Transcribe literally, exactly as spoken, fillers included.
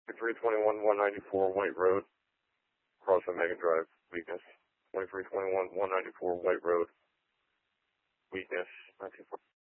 twenty-three twenty-one one ninety-four White Road, across Omega Drive, weakness. twenty-three twenty-one one ninety-four White Road, weakness.